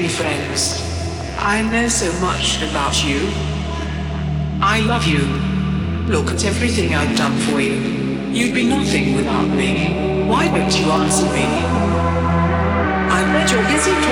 friends. I know so much about you. I love you. Look at everything I've done for you. You'd be nothing without me. Why don't you answer me? I bet you're busy talking